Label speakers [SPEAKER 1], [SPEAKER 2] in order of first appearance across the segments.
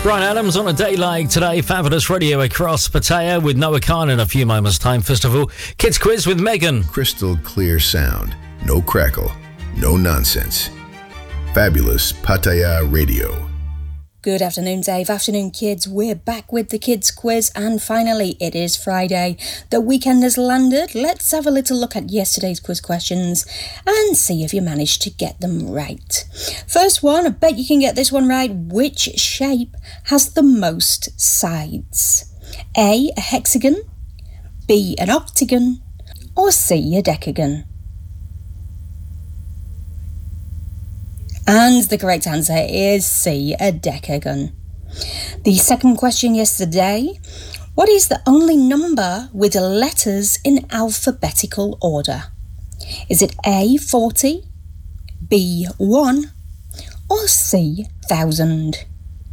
[SPEAKER 1] Brian Adams on a day like today. Fabulous radio across Pattaya with Noah Khan in a few moments' time. First of all, Kids Quiz with Megan.
[SPEAKER 2] Crystal clear sound. No crackle. No nonsense. Fabulous Pattaya Radio.
[SPEAKER 3] Good afternoon, Dave. Afternoon, kids. We're back with the Kids Quiz, and finally, it is Friday. The weekend has landed. Let's have a little look at yesterday's quiz questions and see if you managed to get them right. First one, I bet you can get this one right. Which shape has the most sides? A hexagon, B, an octagon, or C, a decagon? And the correct answer is C, a decagon. The second question yesterday, what is the only number with letters in alphabetical order? Is it A, 40, B, 1, or C, 1000?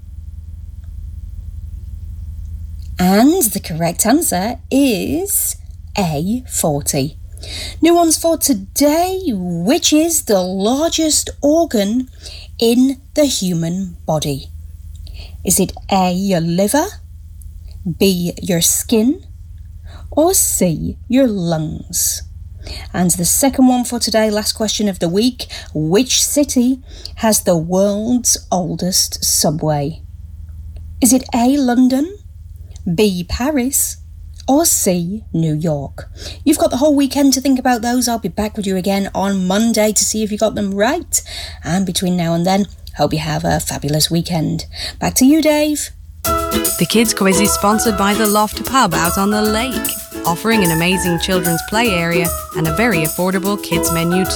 [SPEAKER 3] And the correct answer is A, 40. New ones for today. Which is the largest organ in the human body? Is it A, your liver, B, your skin, or C, your lungs? And the second one for today, last question of the week. Which city has the world's oldest subway? Is it A, London, B, Paris, or C, New York? You've got the whole weekend to think about those. I'll be back with you again on Monday to see if you got them right. And between now and then, hope you have a fabulous weekend. Back to you, Dave.
[SPEAKER 4] The Kids Quiz is sponsored by The Loft Pub out on the lake, offering an amazing children's play area and a very affordable kids menu too.